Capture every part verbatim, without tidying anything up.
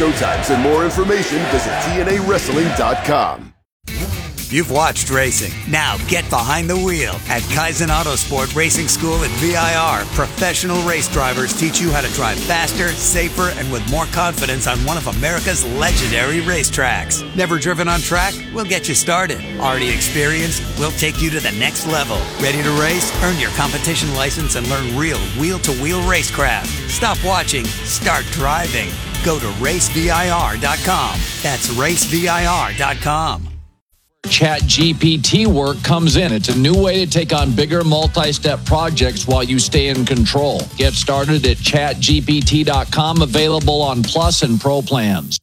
showtimes, and more information, visit T N A wrestling dot com. You've watched racing. Now get behind the wheel. At Kaizen Autosport Racing School at V I R, professional race drivers teach you how to drive faster, safer, and with more confidence on one of America's legendary racetracks. Never driven on track? We'll get you started. Already experienced? We'll take you to the next level. Ready to race? Earn your competition license and learn real wheel-to-wheel racecraft. Stop watching. Start driving. Go to race V I R dot com. That's race V I R dot com. Chat G P T work comes in. It's a new way to take on bigger multi-step projects while you stay in control. Get started at chat G P T dot com, available on Plus and Pro plans.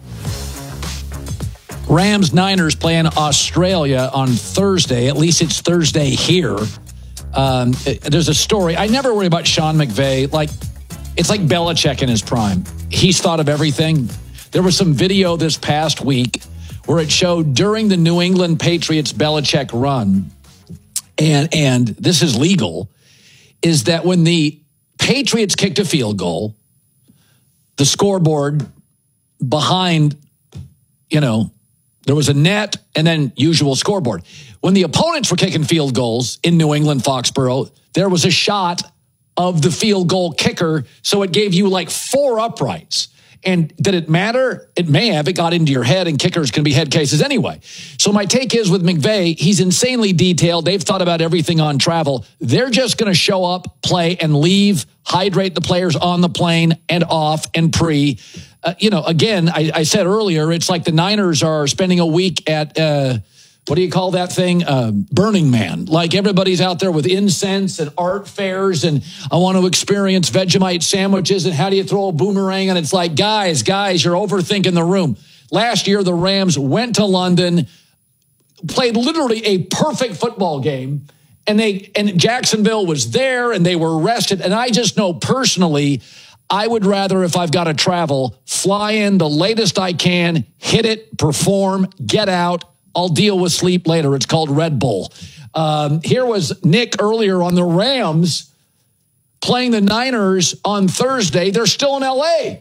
Rams Niners playing Australia on Thursday. At least it's Thursday here. Um, there's a story. I never worry about Sean McVay. Like, it's like Belichick in his prime. He's thought of everything. There was some video this past week where it showed during the New England Patriots Belichick run, and and this is legal, is that when the Patriots kicked a field goal, the scoreboard behind, you know, there was a net and then usual scoreboard. When the opponents were kicking field goals in New England, Foxborough, there was a shot of the field goal kicker, so it gave you like four uprights. And did it matter? It may have. It got into your head, and kickers can be head cases anyway. So my take is with McVay, he's insanely detailed. They've thought about everything on travel. They're just going to show up, play, and leave, hydrate the players on the plane and off and pre. Uh, you know, again, I, I said earlier, it's like the Niners are spending a week at, uh, what do you call that thing? Uh, Burning Man. Like everybody's out there with incense and art fairs, and I want to experience Vegemite sandwiches, and how do you throw a boomerang? And it's like, guys, guys, you're overthinking the room. Last year, the Rams went to London, played literally a perfect football game, and they and Jacksonville was there, and they were rested. And I just know personally, I would rather, if I've got to travel, fly in the latest I can, hit it, perform, get out. I'll deal with sleep later. It's called Red Bull. Um, here was Nick earlier on the Rams playing the Niners on Thursday. They're still in L A.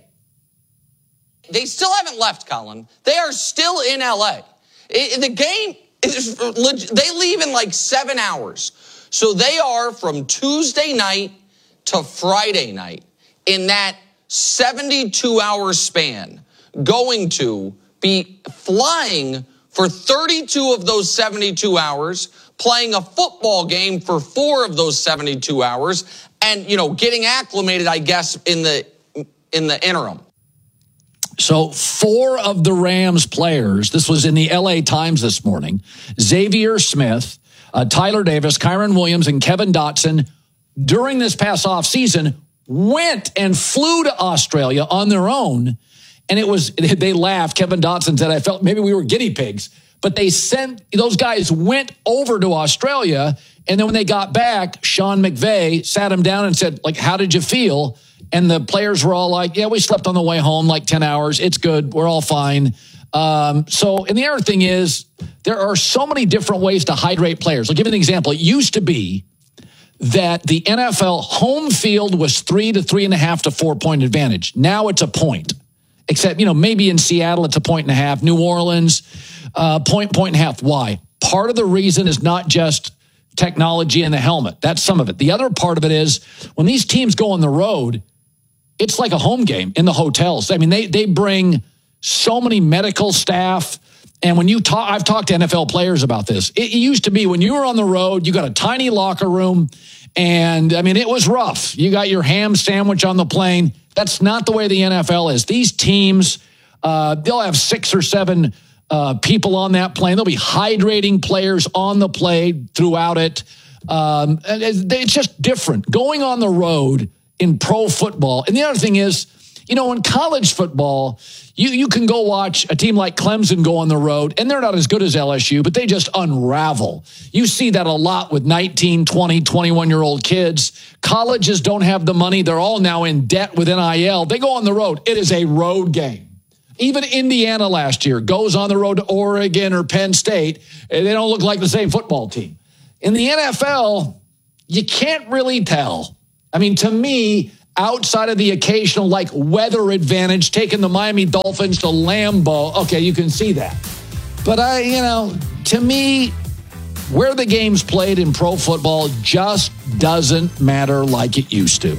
They still haven't left, Colin. They are still in L A. It, the game, is, they leave in like seven hours. So they are from Tuesday night to Friday night in that seventy-two hour span going to be flying for thirty-two of those seventy-two hours, playing a football game for four of those seventy-two hours, and, you know, getting acclimated, I guess, in the in the interim. So four of the Rams players, this was in the L A Times this morning, Xavier Smith, uh, Tyler Davis, Kyron Williams, and Kevin Dotson, during this past offseason, went and flew to Australia on their own. And it was, they laughed. Kevin Dotson said, I felt maybe we were guinea pigs. But they sent, those guys went over to Australia. And then when they got back, Sean McVay sat him down and said, like, how did you feel? And the players were all like, yeah, we slept on the way home like ten hours. It's good. We're all fine. Um, so, and the other thing is, there are so many different ways to hydrate players. I'll give you an example. It used to be that the N F L home field was three to three and a half to four point advantage. Now it's a point. Except, you know, maybe in Seattle, it's a point and a half. New Orleans, uh, point, point and a half. Why? Part of the reason is not just technology and the helmet. That's some of it. The other part of it is when these teams go on the road, it's like a home game in the hotels. I mean, they they bring so many medical staff. And when you talk, I've talked to N F L players about this. It used to be when you were on the road, you got a tiny locker room. And I mean, it was rough. You got your ham sandwich on the plane. That's not the way the N F L is. These teams, uh, they'll have six or seven uh, people on that plane. They'll be hydrating players on the plane throughout it. Um, it's just different. Going on the road in pro football. And the other thing is, you know, in college football, you, you can go watch a team like Clemson go on the road, and they're not as good as L S U, but they just unravel. You see that a lot with nineteen, twenty, twenty-one-year-old kids. Colleges don't have the money. They're all now in debt with N I L. They go on the road. It is a road game. Even Indiana last year goes on the road to Oregon or Penn State, and they don't look like the same football team. In the N F L, you can't really tell. I mean, to me, outside of the occasional, like, weather advantage, taking the Miami Dolphins to Lambeau. Okay, you can see that. But, I, you know, to me, where the game's played in pro football just doesn't matter like it used to.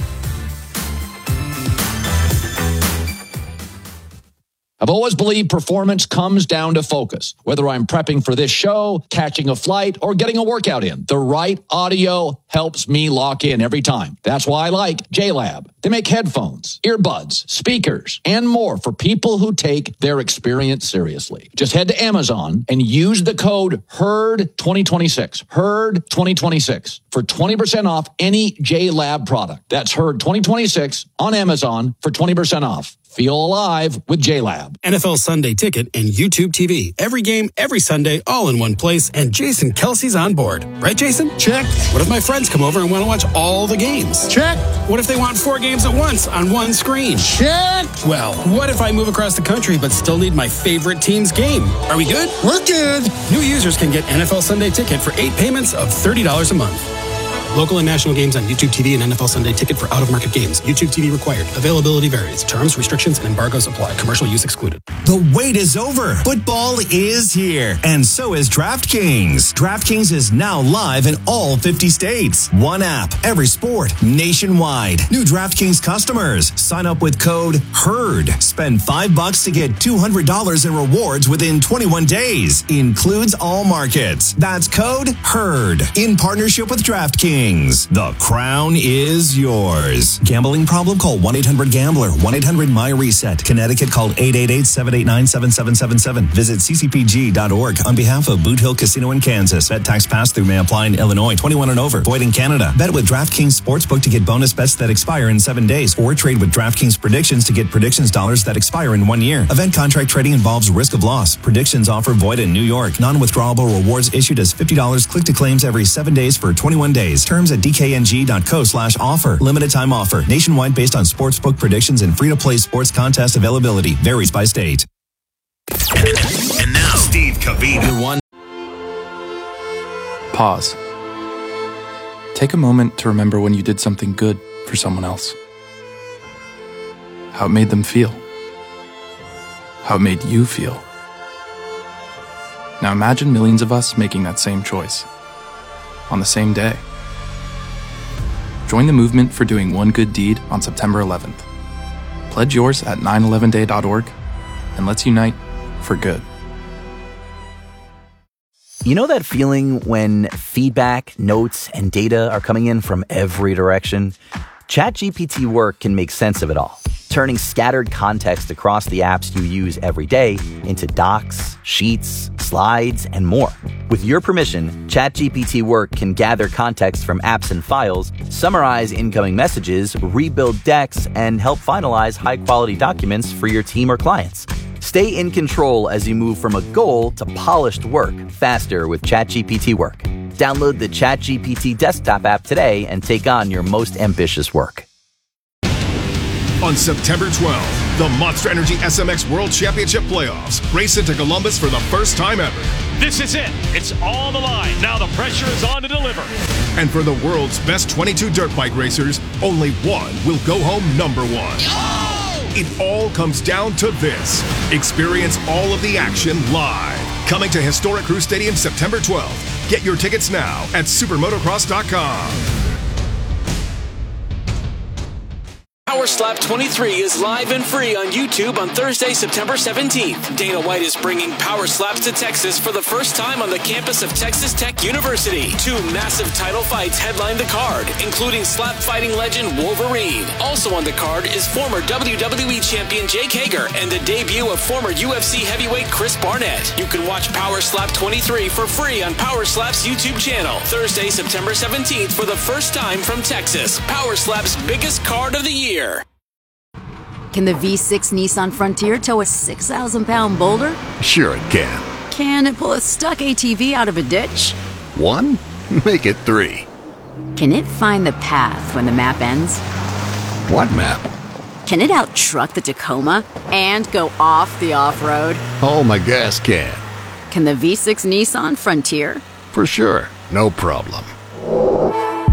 I've always believed performance comes down to focus. Whether I'm prepping for this show, catching a flight, or getting a workout in, the right audio helps me lock in every time. That's why I like J-Lab. They make headphones, earbuds, speakers, and more for people who take their experience seriously. Just head to Amazon and use the code HERD twenty twenty-six, HERD twenty twenty-six, for twenty percent off any J-Lab product. That's HERD twenty twenty-six on Amazon for twenty percent off. Feel alive with J-Lab. N F L Sunday Ticket and YouTube T V. Every game, every Sunday, all in one place. And Jason Kelsey's on board. Right, Jason? Check. What if my friends come over and want to watch all the games? Check. What if they want four games at once on one screen? Check. Well, what if I move across the country but still need my favorite team's game? Are we good? We're good. New users can get N F L Sunday Ticket for eight payments of thirty dollars a month. Local and national games on YouTube T V and N F L Sunday Ticket for out-of-market games. YouTube T V required. Availability varies. Terms, restrictions, and embargoes apply. Commercial use excluded. The wait is over. Football is here. And so is DraftKings. DraftKings is now live in all fifty states. One app, every sport, nationwide. New DraftKings customers. Sign up with code HERD. Spend five bucks to get two hundred dollars in rewards within twenty-one days. Includes all markets. That's code HERD. In partnership with DraftKings. The crown is yours. Gambling problem? Call one eight hundred gambler. one eight hundred my reset. Connecticut, call eight eight eight, seven eight nine, seven seven seven seven. Visit c c p g dot org on behalf of Boot Hill Casino in Kansas. Bet tax pass-through may apply in Illinois. twenty-one and over. Void in Canada. Bet with DraftKings Sportsbook to get bonus bets that expire in seven days. Or trade with DraftKings Predictions to get predictions dollars that expire in one year. Event contract trading involves risk of loss. Predictions offer void in New York. Non-withdrawable rewards issued as fifty dollars click to claims every seven days for twenty-one days. Terms at d k n g dot co slash offer. Limited time offer. Nationwide based on sportsbook predictions and free-to-play sports contest availability. Varies by state. And now, Steve Cavina. One. Pause. Take a moment to remember when you did something good for someone else. How it made them feel. How it made you feel. Now imagine millions of us making that same choice. On the same day. Join the movement for doing one good deed on September eleventh. Pledge yours at nine eleven day dot org and let's unite for good. You know that feeling when feedback, notes, and data are coming in from every direction? ChatGPT Work can make sense of it all, turning scattered context across the apps you use every day into docs, sheets, slides, and more. With your permission, ChatGPT Work can gather context from apps and files, summarize incoming messages, rebuild decks, and help finalize high-quality documents for your team or clients. Stay in control as you move from a goal to polished work faster with ChatGPT Work. Download the ChatGPT desktop app today and take on your most ambitious work. On September twelfth, the Monster Energy S M X World Championship Playoffs race into Columbus for the first time ever. This is it. It's all the line. Now the pressure is on to deliver. And for the world's best twenty-two dirt bike racers, only one will go home number one. Oh! It all comes down to this. Experience all of the action live. Coming to historic Crew Stadium September twelfth. Get your tickets now at supermotocross dot com. Power Slap twenty-three is live and free on YouTube on Thursday, September seventeenth. Dana White is bringing Power Slaps to Texas for the first time on the campus of Texas Tech University. Two massive title fights headline the card, including slap fighting legend Wolverine. Also on the card is former W W E champion Jake Hager and the debut of former U F C heavyweight Chris Barnett. You can watch Power Slap twenty-three for free on Power Slap's YouTube channel. Thursday, September seventeenth for the first time from Texas. Power Slap's biggest card of the year. Can the V six Nissan Frontier tow a six thousand pound boulder? Sure it can. Can it pull a stuck A T V out of a ditch? One? Make it three. Can it find the path when the map ends? What map? Can it out-truck the Tacoma and go off the off-road? Oh, my gas can. Can the V six Nissan Frontier? For sure. No problem.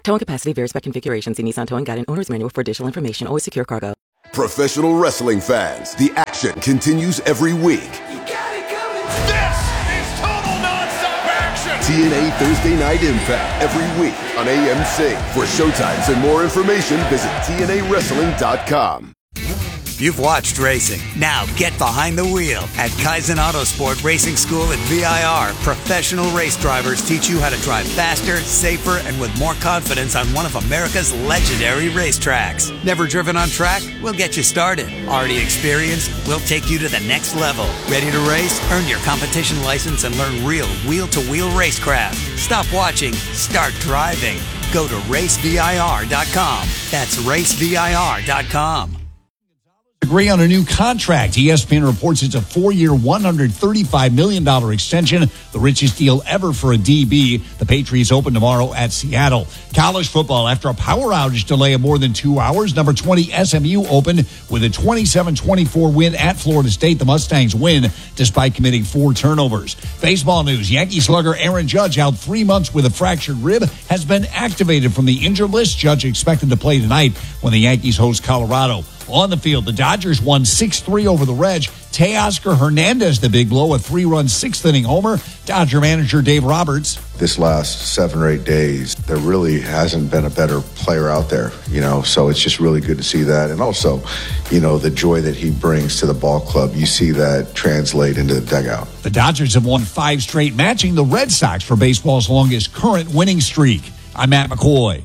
Towing capacity varies by configuration. See Nissan Towing Guide and Owner's Manual for additional information. Always secure cargo. Professional wrestling fans, the action continues every week. You got it coming. This is total nonstop action. T N A Thursday Night Impact every week on A M C. For showtimes and more information, visit T N A wrestling dot com. You've watched racing. Now get behind the wheel. At Kaizen Autosport Racing School at V I R, professional race drivers teach you how to drive faster, safer, and with more confidence on one of America's legendary racetracks. Never driven on track? We'll get you started. Already experienced? We'll take you to the next level. Ready to race? Earn your competition license and learn real wheel-to-wheel racecraft. Stop watching. Start driving. Go to race V I R dot com. That's race V I R dot com. Agree on a new contract. E S P N reports it's a four-year, one hundred thirty-five million dollars extension, the richest deal ever for a D B. The Patriots open tomorrow at Seattle. College football, after a power outage delay of more than two hours, number twenty S M U opened with a twenty-seven twenty-four win at Florida State. The Mustangs win despite committing four turnovers. Baseball news, Yankee slugger Aaron Judge, out three months with a fractured rib, has been activated from the injured list. Judge expected to play tonight when the Yankees host Colorado. On the field, the Dodgers won six three over the Reds. Teoscar Hernandez, the big blow, a three-run sixth-inning homer. Dodger manager Dave Roberts. This last seven or eight days, there really hasn't been a better player out there, you know, so it's just really good to see that. And also, you know, the joy that he brings to the ball club, you see that translate into the dugout. The Dodgers have won five straight, matching the Red Sox for baseball's longest current winning streak. I'm Matt McCoy.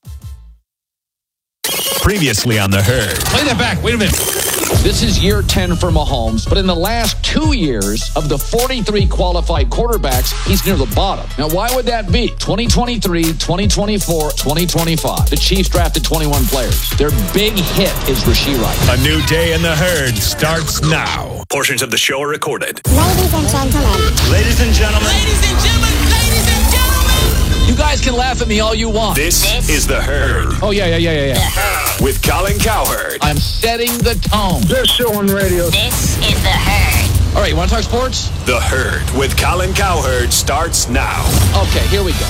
Previously on The Herd. Play that back. Wait a minute. This is year ten for Mahomes, but in the last two years of the forty-three qualified quarterbacks, he's near the bottom. Now, why would that be? twenty twenty-three, twenty twenty-four, twenty twenty-five. The Chiefs drafted twenty-one players. Their big hit is Rashee Rice. A new day in The Herd starts now. Portions of the show are recorded. Ladies and gentlemen. Ladies and gentlemen. Ladies and gentlemen. Ladies and gentlemen. You guys can laugh at me all you want. This, this is The Herd. Oh, yeah, yeah, yeah, yeah, yeah. With Colin Cowherd. I'm setting the tone. This show on radio. This is The Herd. All right, you want to talk sports? The Herd with Colin Cowherd starts now. Okay, here we go.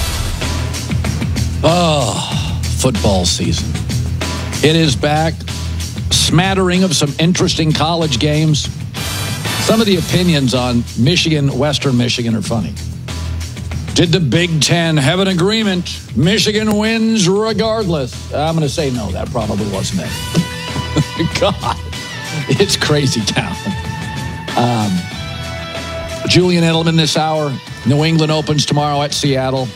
Oh, football season. It is back. Smattering of some interesting college games. Some of the opinions on Michigan, Western Michigan are funny. Did the Big Ten have an agreement? Michigan wins regardless. I'm going to say no, that probably wasn't it. God, it's crazy town. Um, Julian Edelman this hour. New England opens tomorrow at Seattle.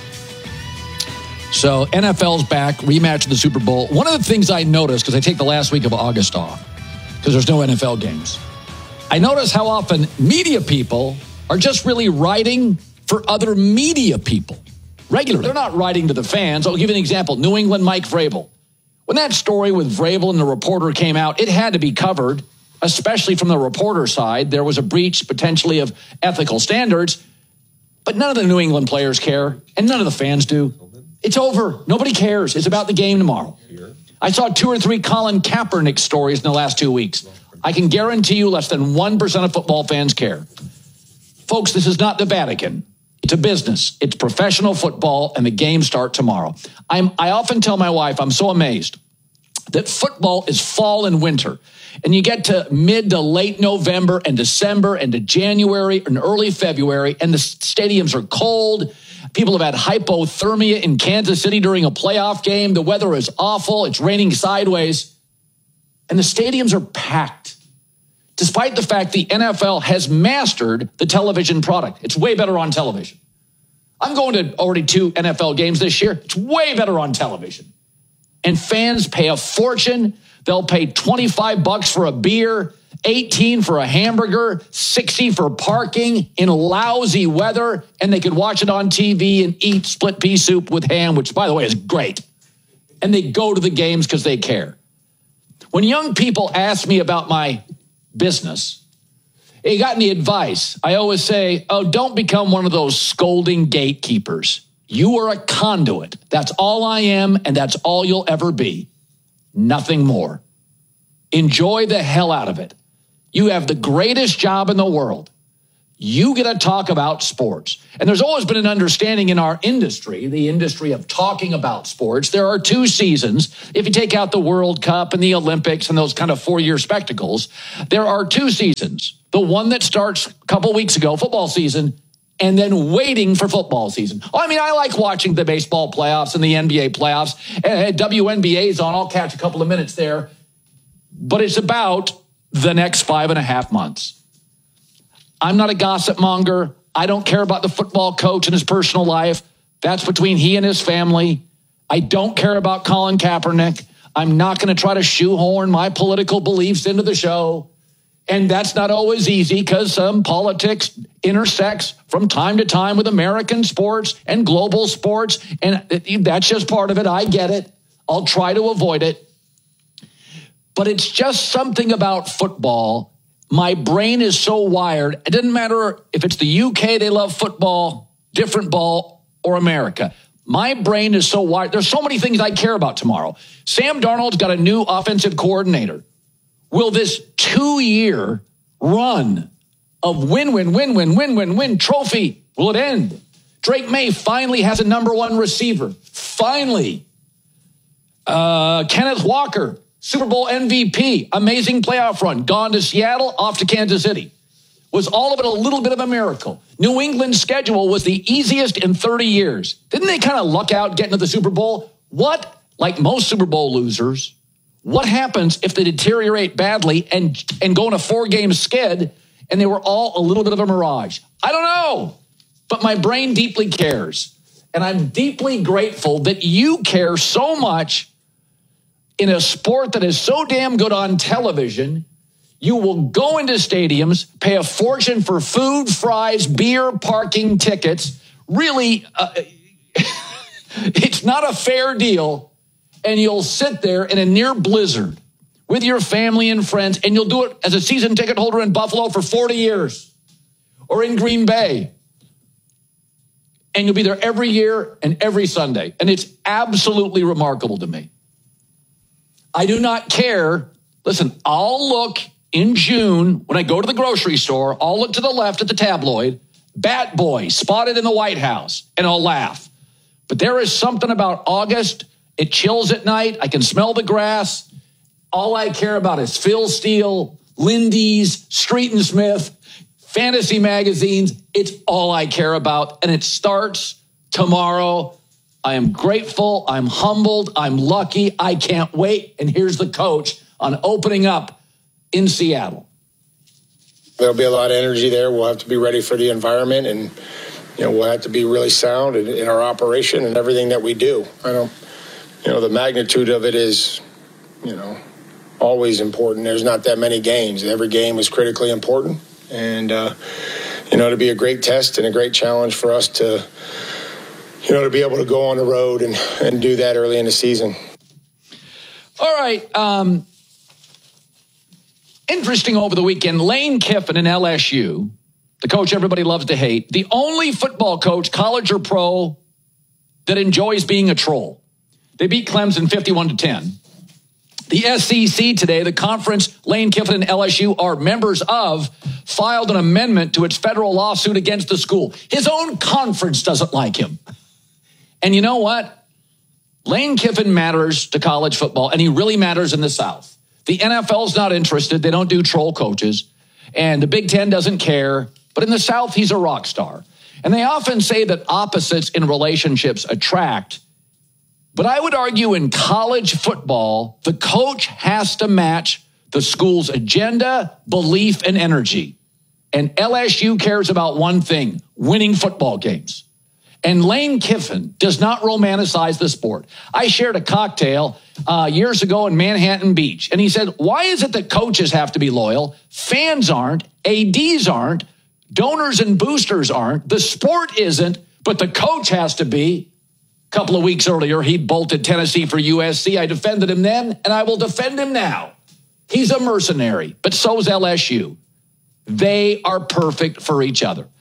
So N F L's back, rematch of the Super Bowl. One of the things I noticed, because I take the last week of August off, because there's no N F L games, I notice how often media people are just really writing for other media people regularly. They're not writing to the fans. I'll give you an example. New England, Mike Vrabel. When that story with Vrabel and the reporter came out, it had to be covered, especially from the reporter side. There was a breach potentially of ethical standards, but none of the New England players care, and none of the fans do. It's over. Nobody cares. It's about the game tomorrow. I saw two or three Colin Kaepernick stories in the last two weeks. I can guarantee you less than one percent of football fans care. Folks, this is not the Vatican. It's a business. It's professional football, and the games start tomorrow. I'm, I often tell my wife, I'm so amazed that football is fall and winter. And you get to mid to late November and December and to January and early February, and the stadiums are cold. People have had hypothermia in Kansas City during a playoff game. The weather is awful. It's raining sideways. And the stadiums are packed. Despite the fact the N F L has mastered the television product. It's way better on television. I'm going to already two N F L games this year. It's way better on television. And fans pay a fortune. They'll pay twenty-five bucks for a beer, eighteen for a hamburger, sixty for parking in lousy weather, and they could watch it on T V and eat split pea soup with ham, which, by the way, is great. And they go to the games because they care. When young people ask me about my business, you got any advice? I always say, oh, don't become one of those scolding gatekeepers. You are a conduit. That's all I am, and that's all you'll ever be. Nothing more. Enjoy the hell out of it. You have the greatest job in the world. You get to talk about sports. And there's always been an understanding in our industry, the industry of talking about sports. There are two seasons. If you take out the World Cup and the Olympics and those kind of four-year spectacles, there are two seasons. The one that starts a couple weeks ago, football season, and then waiting for football season. Oh, I mean, I like watching the baseball playoffs and the N B A playoffs. And W N B A's on. I'll catch a couple of minutes there. But it's about the next five and a half months. I'm not a gossip monger. I don't care about the football coach and his personal life. That's between he and his family. I don't care about Colin Kaepernick. I'm not going to try to shoehorn my political beliefs into the show. And that's not always easy because some politics intersects from time to time with American sports and global sports. And that's just part of it. I get it. I'll try to avoid it. But it's just something about football. My brain is so wired. It doesn't matter if it's the U K, they love football, different ball, or America. My brain is so wired. There's so many things I care about tomorrow. Sam Darnold's got a new offensive coordinator. Will this two-year run of win, win, win, win, win, win, win trophy, will it end? Drake May finally has a number one receiver. Finally. Uh, Kenneth Walker, Super Bowl M V P, amazing playoff run, gone to Seattle, off to Kansas City. Was all of it a little bit of a miracle? New England's schedule was the easiest in thirty years. Didn't they kind of luck out getting to the Super Bowl? What, like most Super Bowl losers, what happens if they deteriorate badly and, and go in a four-game skid and they were all a little bit of a mirage? I don't know, but my brain deeply cares. And I'm deeply grateful that you care so much in a sport that is so damn good on television. You will go into stadiums, pay a fortune for food, fries, beer, parking, tickets. Really, uh, it's not a fair deal. And you'll sit there in a near blizzard with your family and friends, and you'll do it as a season ticket holder in Buffalo for forty years or in Green Bay. And you'll be there every year and every Sunday. And it's absolutely remarkable to me. I do not care. Listen, I'll look in June when I go to the grocery store. I'll look to the left at the tabloid, Bat Boy spotted in the White House, and I'll laugh. But there is something about August. It chills at night. I can smell the grass. All I care about is Phil Steele, Lindy's, Street and Smith, fantasy magazines. It's all I care about. And it starts tomorrow. I am grateful. I'm humbled. I'm lucky. I can't wait. And here's the coach on opening up in Seattle. There'll be a lot of energy there. We'll have to be ready for the environment, and you know we'll have to be really sound in, in our operation and everything that we do. I don't, you know, the magnitude of it is, you know, always important. There's not that many games. Every game is critically important, and uh, you know, it'll be a great test and a great challenge for us to, you know, to be able to go on the road and and do that early in the season. All right. Um, Interesting over the weekend, Lane Kiffin in L S U, the coach everybody loves to hate, the only football coach, college or pro, that enjoys being a troll. They beat Clemson fifty-one to ten. The S E C today, the conference Lane Kiffin and L S U are members of, filed an amendment to its federal lawsuit against the school. His own conference doesn't like him. And you know what? Lane Kiffin matters to college football, and he really matters in the South. The N F L's not interested. They don't do troll coaches. And the Big Ten doesn't care. But in the South, he's a rock star. And they often say that opposites in relationships attract. But I would argue in college football, the coach has to match the school's agenda, belief, and energy. And L S U cares about one thing, winning football games. And Lane Kiffin does not romanticize the sport. I shared a cocktail uh, years ago in Manhattan Beach, and he said, why is it that coaches have to be loyal? Fans aren't, A Ds aren't, donors and boosters aren't, the sport isn't, but the coach has to be. A couple of weeks earlier, he bolted Tennessee for U S C. I defended him then, and I will defend him now. He's a mercenary, but so is L S U. They are perfect for each other.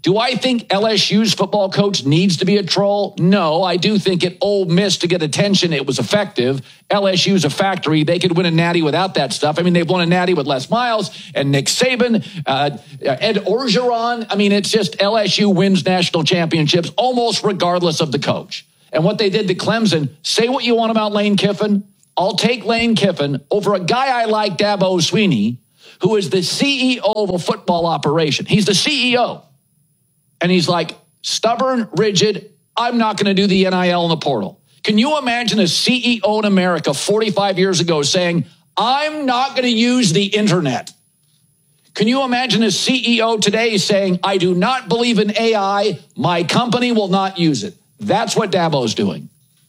Do I think L S U's football coach needs to be a troll? No, I do think at Ole Miss to get attention, it was effective. L S U's a factory. They could win a natty without that stuff. I mean, they've won a natty with Les Miles and Nick Saban, uh, Ed Orgeron. I mean, it's just L S U wins national championships almost regardless of the coach. And what they did to Clemson, say what you want about Lane Kiffin. I'll take Lane Kiffin over a guy I like, Dabo Swinney, who is the C E O of a football operation. He's the C E O. And he's like, stubborn, rigid, I'm not going to do the N I L in the portal. Can you imagine a C E O in America forty-five years ago saying, I'm not going to use the internet? Can you imagine a C E O today saying, I do not believe in A I, my company will not use it? That's what Dabo's doing.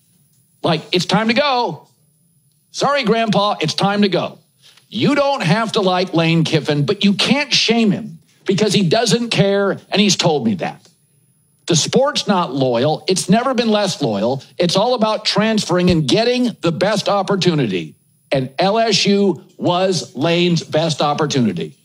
Like, it's time to go. Sorry, Grandpa, it's time to go. You don't have to like Lane Kiffin, but you can't shame him because he doesn't care, and he's told me that. The sport's not loyal. It's never been less loyal. It's all about transferring and getting the best opportunity. And L S U was Lane's best opportunity.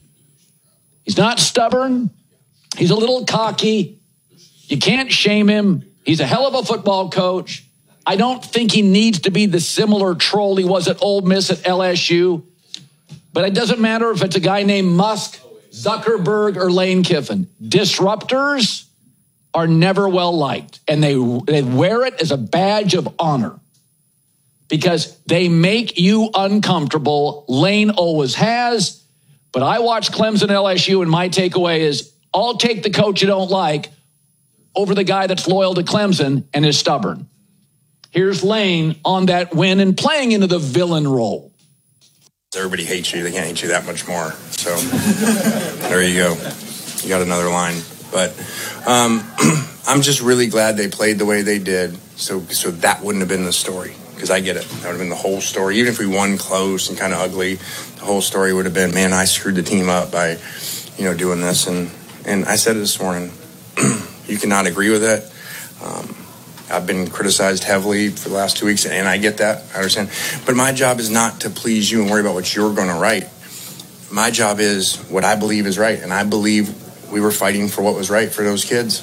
He's not stubborn. He's a little cocky. You can't shame him. He's a hell of a football coach. I don't think he needs to be the similar troll he was at Ole Miss at L S U. But it doesn't matter if it's a guy named Musk, Zuckerberg, or Lane Kiffin. Disruptors are never well liked, and they, they wear it as a badge of honor because they make you uncomfortable. Lane always has, but I watch Clemson L S U, and my takeaway is I'll take the coach you don't like over the guy that's loyal to Clemson and is stubborn. Here's Lane on that win and playing into the villain role. Everybody hates you. They can't hate you that much more. So there you go. You got another line. But um, I'm just really glad they played the way they did. So so that wouldn't have been the story. Because I get it. That would have been the whole story. Even if we won close and kind of ugly, the whole story would have been, man, I screwed the team up by, you know, doing this. And, and I said it this morning. You cannot agree with it. Um, I've been criticized heavily for the last two weeks, and I get that. I understand. But my job is not to please you and worry about what you're going to write. My job is what I believe is right, and I believe we were fighting for what was right for those kids.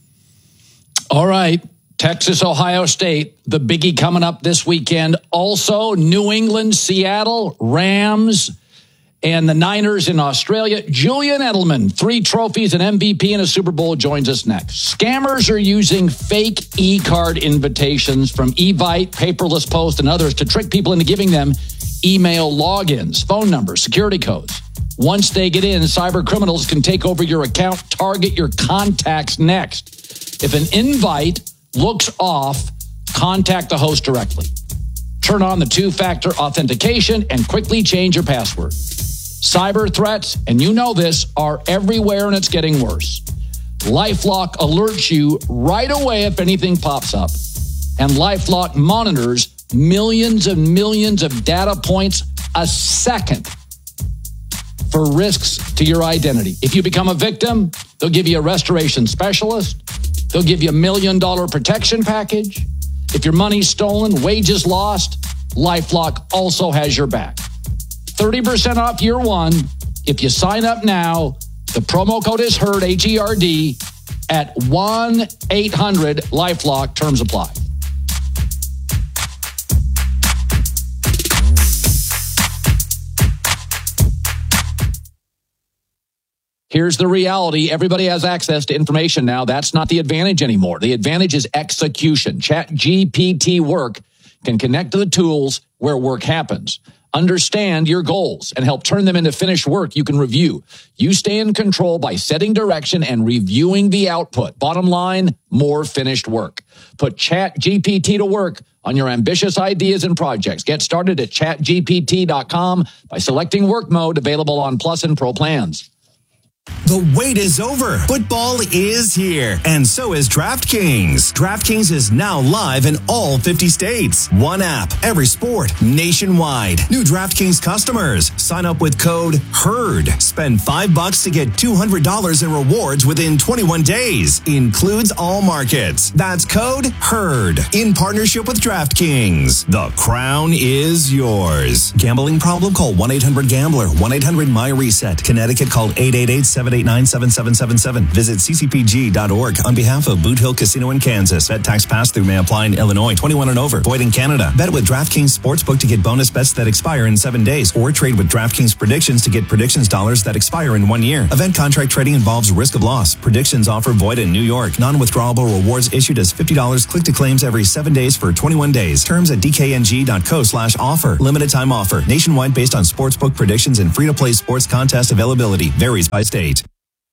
All right. Texas, Ohio State, the biggie coming up this weekend. Also, New England, Seattle, Rams, and the Niners in Australia. Julian Edelman, three trophies, an M V P, and a Super Bowl, joins us next. Scammers are using fake e-card invitations from Evite, Paperless Post, and others to trick people into giving them email logins, phone numbers, security codes. Once they get in, cyber criminals can take over your account, target your contacts next. If an invite looks off, contact the host directly. Turn on the two-factor authentication and quickly change your password. Cyber threats, and you know this, are everywhere and it's getting worse. LifeLock alerts you right away if anything pops up. And LifeLock monitors millions and millions of data points a second for risks to your identity. If you become a victim, they'll give you a restoration specialist. They'll give you a million dollar protection package. If your money's stolen, wages lost, LifeLock also has your back. thirty percent off year one. If you sign up now, the promo code is HERD, H E R D, at one eight hundred LifeLock. Terms apply. Here's the reality. Everybody has access to information now. That's not the advantage anymore. The advantage is execution. ChatGPT Work can connect to the tools where work happens. Understand your goals and help turn them into finished work you can review. You stay in control by setting direction and reviewing the output. Bottom line, more finished work. Put ChatGPT to work on your ambitious ideas and projects. Get started at chat G P T dot com by selecting work mode, available on Plus and Pro plans. The wait is over. Football is here, and so is DraftKings. DraftKings is now live in all fifty states. One app, every sport, nationwide. New DraftKings customers, sign up with code HERD. Spend five bucks to get two hundred dollars in rewards within twenty-one days. Includes all markets. That's code HERD. In partnership with DraftKings. The crown is yours. Gambling problem? Call one eight hundred gambler. one eight hundred my reset. Connecticut, call eight eight eight seven eight nine, seven seven seven seven. Visit c c p g dot org on behalf of Boot Hill Casino in Kansas. Bet tax pass-through may apply in Illinois. twenty-one and over. Void in Canada. Bet with DraftKings Sportsbook to get bonus bets that expire in seven days. Or trade with DraftKings Predictions to get predictions dollars that expire in one year. Event contract trading involves risk of loss. Predictions offer void in New York. Non-withdrawable rewards issued as fifty dollars click to claims every seven days for twenty-one days. Terms at d k n g dot co slash offer. Limited time offer. Nationwide based on sportsbook predictions and free-to-play sports contest availability. Varies by state.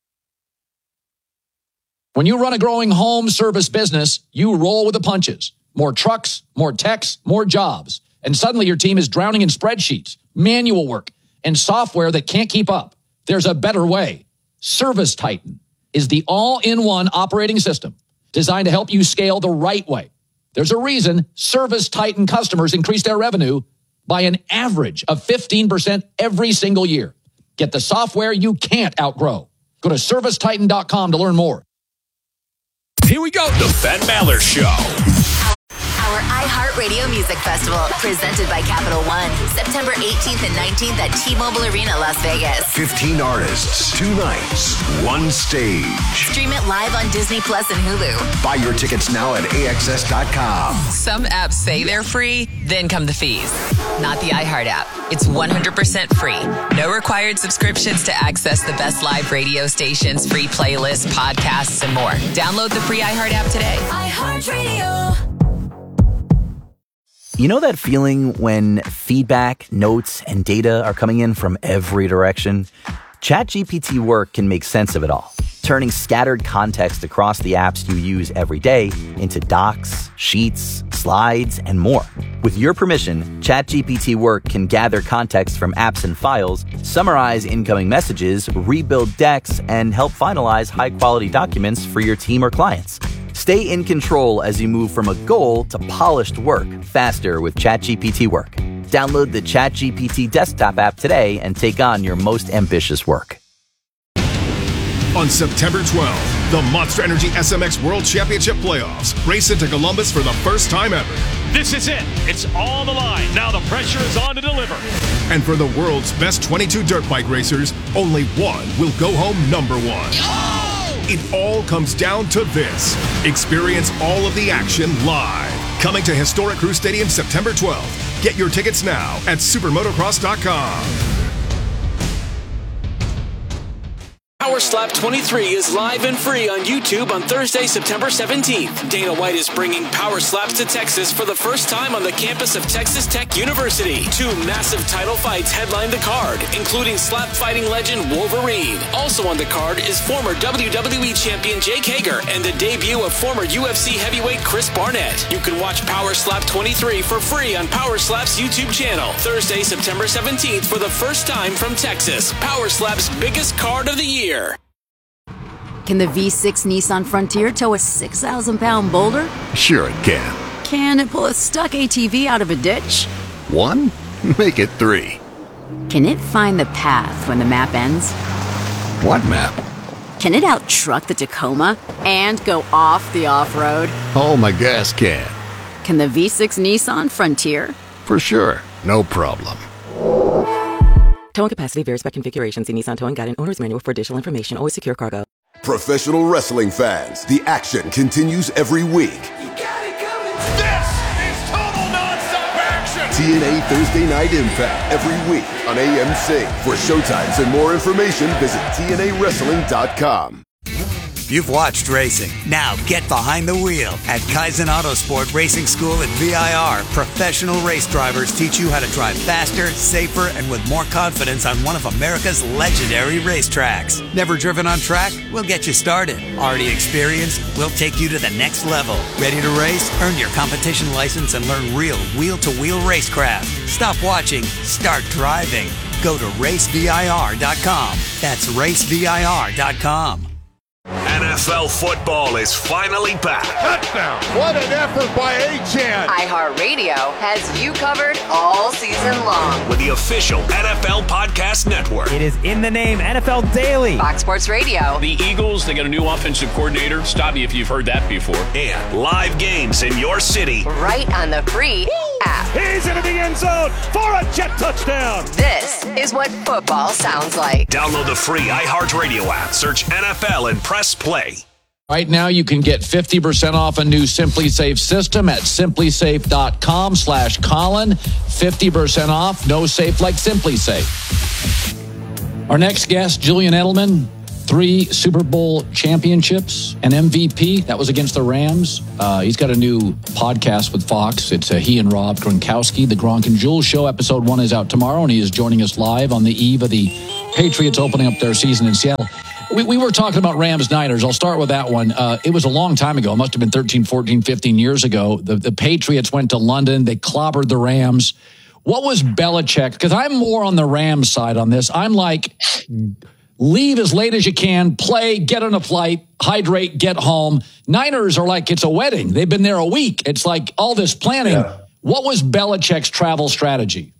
When you run a growing home service business, you roll with the punches. More trucks, more techs, more jobs. And suddenly your team is drowning in spreadsheets, manual work, and software that can't keep up. There's a better way. Service Titan is the all-in-one operating system designed to help you scale the right way. There's a reason Service Titan customers increase their revenue by an average of fifteen percent every single year. Get the software you can't outgrow. Go to service titan dot com to learn more. Here we go. The Ben Maller Show. Our iHeartRadio Music Festival, presented by Capital One, September eighteenth and nineteenth at T-Mobile Arena, Las Vegas. fifteen artists, two nights, one stage. Stream it live on Disney Plus and Hulu. Buy your tickets now at a x s dot com. Some apps say they're free, then come the fees. Not the iHeart app. It's one hundred percent free. No required subscriptions to access the best live radio stations, free playlists, podcasts, and more. Download the free iHeart app today. iHeartRadio. You know that feeling when feedback, notes, and data are coming in from every direction? ChatGPT Work can make sense of it all, turning scattered context across the apps you use every day into docs, sheets, slides, and more. With your permission, ChatGPT Work can gather context from apps and files, summarize incoming messages, rebuild decks, and help finalize high-quality documents for your team or clients. Stay in control as you move from a goal to polished work faster with ChatGPT Work. Download the ChatGPT desktop app today and take on your most ambitious work. On September twelfth, the Monster Energy S M X World Championship Playoffs race into Columbus for the first time ever. This is it. It's all on the line. Now the pressure is on to deliver. And for the world's best twenty-two dirt bike racers, only one will go home number one. It all comes down to this. Experience all of the action live. Coming to Historic Crew Stadium September twelfth. Get your tickets now at supermotocross dot com. Power Slap twenty-three is live and free on YouTube on Thursday, September seventeenth. Dana White is bringing Power Slaps to Texas for the first time on the campus of Texas Tech University. Two massive title fights headline the card, including slap fighting legend Wolverine. Also on the card is former W W E champion Jake Hager and the debut of former U F C heavyweight Chris Barnett. You can watch Power Slap twenty-three for free on Power Slap's YouTube channel. Thursday, September seventeenth for the first time from Texas. Power Slap's biggest card of the year. Can the V six Nissan Frontier tow a six thousand pound boulder? Sure it can. Can it pull a stuck A T V out of a ditch? One? Make it three. Can it find the path when the map ends? What map? Can it out-truck the Tacoma and go off the off-road? Oh, my gas can. Can the V six Nissan Frontier? For sure. No problem. Towing capacity varies by configuration. See Nissan Towing Guide and Owner's Manual for additional information. Always secure cargo. Professional wrestling fans, the action continues every week. This is total nonstop action. T N A Thursday Night Impact every week on A M C. For showtimes and more information, visit T N A wrestling dot com. You've watched racing. Now get behind the wheel. At Kaizen Autosport Racing School at V I R, professional race drivers teach you how to drive faster, safer, and with more confidence on one of America's legendary racetracks. Never driven on track? We'll get you started. Already experienced? We'll take you to the next level. Ready to race? Earn your competition license and learn real wheel-to-wheel racecraft. Stop watching. Start driving. Go to race V I R dot com. That's race V I R dot com. N F L football is finally back. Touchdown. What an effort by Achane. iHeartRadio has you covered all season long. With the official N F L Podcast Network. It is in the name N F L Daily. Fox Sports Radio. The Eagles, they got a new offensive coordinator. Stop me if you've heard that before. And live games in your city. Right on the free Woo! app. He's into the end zone for a jet touchdown. This is what football sounds like. Download the free iHeartRadio app. Search N F L and press play. Right now, you can get fifty percent off a new Simply Safe system at simply safe dot com slash Colin. fifty percent off. No safe like Simply Safe. Our next guest, Julian Edelman, three Super Bowl championships, an M V P. That was against the Rams. Uh, he's got a new podcast with Fox. It's uh, he and Rob Gronkowski, The Gronk and Jules Show. Episode one is out tomorrow, and he is joining us live on the eve of the Patriots opening up their season in Seattle. We, we were talking about Rams-Niners. I'll start with that one. Uh, it was a long time ago. It must have been thirteen, fourteen, fifteen years ago. The, the Patriots went to London. They clobbered the Rams. What was Belichick? Because I'm more on the Rams side on this. I'm like, leave as late as you can, play, get on a flight, hydrate, get home. Niners are like, it's a wedding. They've been there a week. It's like all this planning. Yeah. What was Belichick's travel strategy?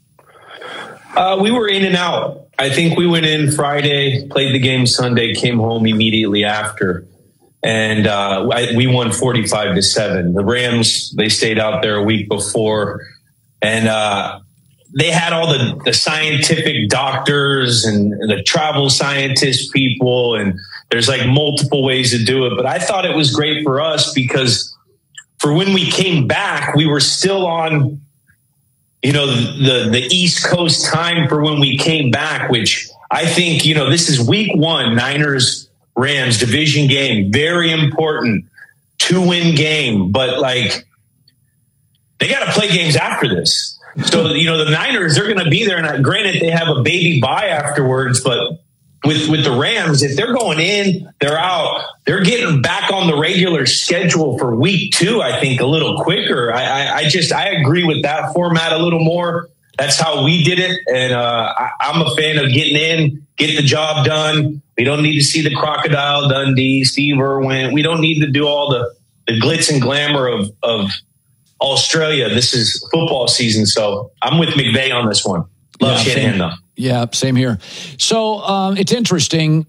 Uh, we were in and out. I think we went in Friday, played the game Sunday, came home immediately after. And uh, I, we won forty-five to seven. The Rams, they stayed out there a week before. And uh, they had all the, the scientific doctors and the travel scientist people. And there's like multiple ways to do it. But I thought it was great for us because for when we came back, we were still on, you know, the, the East Coast time for when we came back, which I think, you know, this is week one, Niners, Rams division game, very important two win game, but like they got to play games after this. So, you know, the Niners, they're going to be there. And granted, they have a baby bye afterwards, but with, with the Rams, if they're going in, they're out, they're getting back on the regular schedule for week two, I think a little quicker. I, I, I just, I agree with that format a little more. That's how we did it. And uh, I, I'm a fan of getting in, get the job done. We don't need to see the Crocodile Dundee, Steve Irwin. We don't need to do all the, the glitz and glamour of, of Australia. This is football season. So I'm with McVay on this one. Love yeah, Shanahan though. Yeah, same here. So um, it's interesting.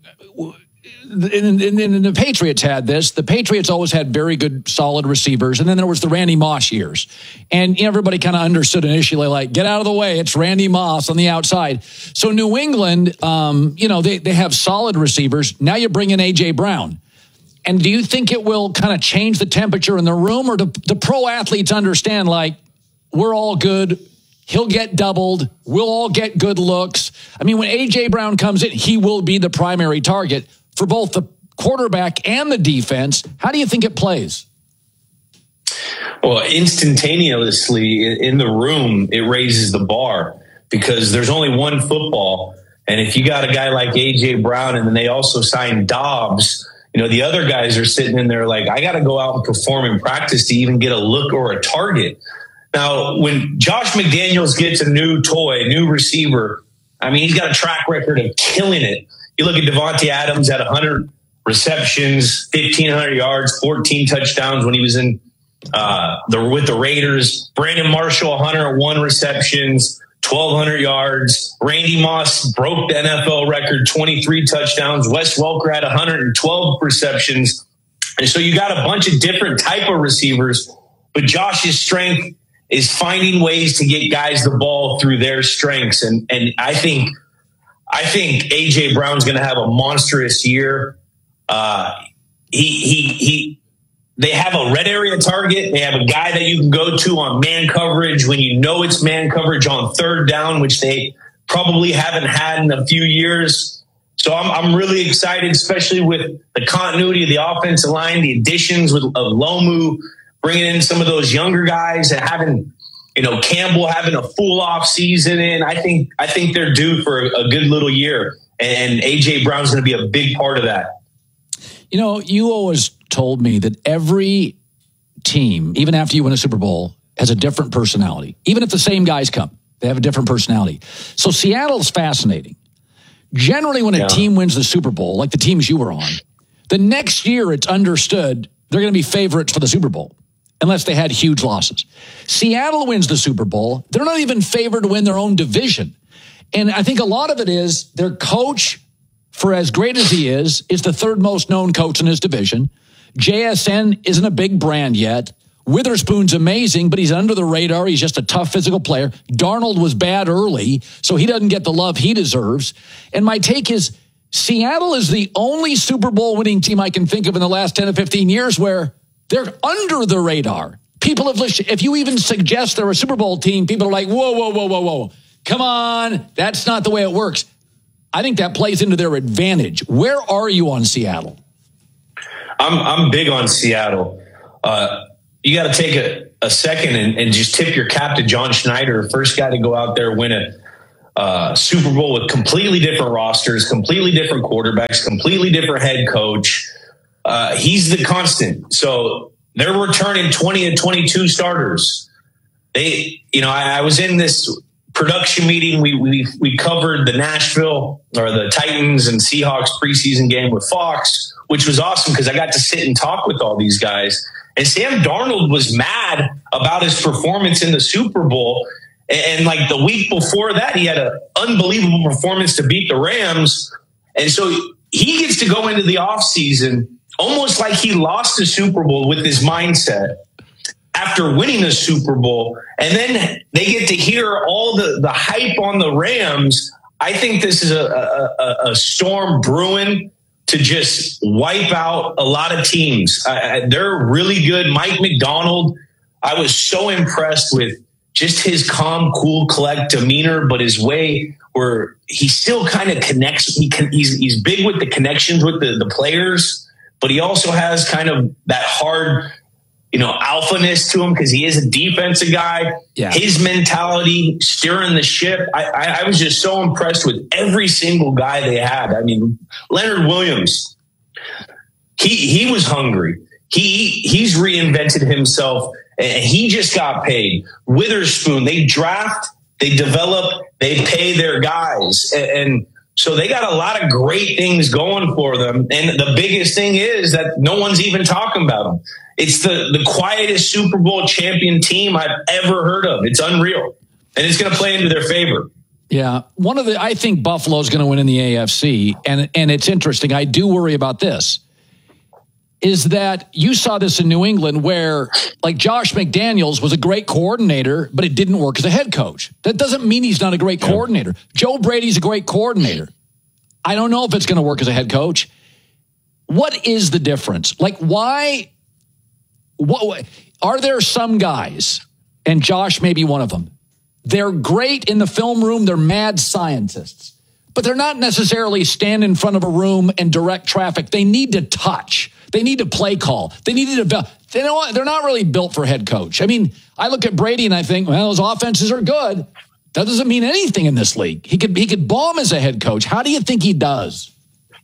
And, and, and the Patriots had this. The Patriots always had very good, solid receivers. And then there was the Randy Moss years. And everybody kind of understood initially, like, get out of the way. It's Randy Moss on the outside. So New England, um, you know, they, they have solid receivers. Now you bring in A J Brown. And do you think it will kind of change the temperature in the room? Or do the pro athletes understand, like, we're all good, he'll get doubled, we'll all get good looks? I mean, when A J Brown comes in, he will be the primary target for both the quarterback and the defense. How do you think it plays? Well, instantaneously in the room, it raises the bar because there's only one football. And if you got a guy like A J Brown and then they also signed Dobbs, you know, the other guys are sitting in there like, I got to go out and perform in practice to even get a look or a target. Now, when Josh McDaniels gets a new toy, new receiver, I mean, he's got a track record of killing it. You look at Devontae Adams at one hundred receptions, fifteen hundred yards, fourteen touchdowns when he was in uh, the with the Raiders. Brandon Marshall, one hundred one receptions, twelve hundred yards. Randy Moss broke the N F L record, twenty-three touchdowns. Wes Welker had one hundred twelve receptions. And so you got a bunch of different type of receivers, but Josh's strength is finding ways to get guys the ball through their strengths. And and I think I think A J Brown's going to have a monstrous year. Uh, he he he. They have a red area target. They have a guy that you can go to on man coverage when you know it's man coverage on third down, which they probably haven't had in a few years. So I'm I'm really excited, especially with the continuity of the offensive line, the additions with of Lomu, bringing in some of those younger guys and having, you know, Campbell having a full off season in. I think I think they're due for a, a good little year, and A J Brown's going to be a big part of that. You know, you always told me that every team, even after you win a Super Bowl, has a different personality. Even if the same guys come, they have a different personality. So Seattle's fascinating. Generally, when a yeah. team wins the Super Bowl, like the teams you were on, the next year it's understood they're going to be favorites for the Super Bowl, unless they had huge losses. Seattle wins the Super Bowl. They're not even favored to win their own division. And I think a lot of it is their coach, for as great as he is, is the third most known coach in his division. J S N isn't a big brand yet. Witherspoon's amazing, but he's under the radar. He's just a tough physical player. Darnold was bad early, so he doesn't get the love he deserves. And my take is Seattle is the only Super Bowl winning team I can think of in the last ten to fifteen years where they're under the radar. People have listened. If you even suggest they're a Super Bowl team, people are like, whoa, whoa, whoa, whoa, whoa. Come on. That's not the way it works. I think that plays into their advantage. Where are you on Seattle? I'm I'm big on Seattle. Uh, you got to take a, a second and, and just tip your cap to John Schneider, first guy to go out there, win a uh, Super Bowl with completely different rosters, completely different quarterbacks, completely different head coach. Uh, he's the constant. So they're returning twenty and twenty-two starters. They, you know, I, I was in this production meeting. We, we, we covered the Nashville or the Titans and Seahawks preseason game with Fox, which was awesome because I got to sit and talk with all these guys. And Sam Darnold was mad about his performance in the Super Bowl. And, and like the week before that, he had an unbelievable performance to beat the Rams. And so he gets to go into the offseason almost like he lost the Super Bowl with his mindset after winning the Super Bowl. And then they get to hear all the, the hype on the Rams. I think this is a, a, a storm brewing to just wipe out a lot of teams. Uh, they're really good. Mike McDonald, I was so impressed with just his calm, cool, collect demeanor, but his way where he still kind of connects. He can, he's, he's big with the connections with the, the players, but he also has kind of that hard, you know, alphaness to him because he is a defensive guy. Yeah. His mentality, steering the ship. I, I, I was just so impressed with every single guy they had. I mean, Leonard Williams, he he was hungry. He he's reinvented himself, and he just got paid. Witherspoon, they draft, they develop, they pay their guys, and, and so they got a lot of great things going for them. And the biggest thing is that no one's even talking about them. It's the, the quietest Super Bowl champion team I've ever heard of. It's unreal. And it's going to play into their favor. Yeah. One of the, I think Buffalo's going to win in the A F C. And, and it's interesting. I do worry about this. Is that you saw this in New England where like Josh McDaniels was a great coordinator, but it didn't work as a head coach. That doesn't mean he's not a great coordinator. Joe Brady's a great coordinator. I don't know if it's going to work as a head coach. What is the difference? Like why, what, are there some guys, and Josh may be one of them, they're great in the film room, they're mad scientists, but they're not necessarily stand in front of a room and direct traffic. They need to touch. They need to play call. They need to develop. They know what? They're not really built for head coach. I mean, I look at Brady and I think, well, those offenses are good. That doesn't mean anything in this league. He could he could bomb as a head coach. How do you think he does?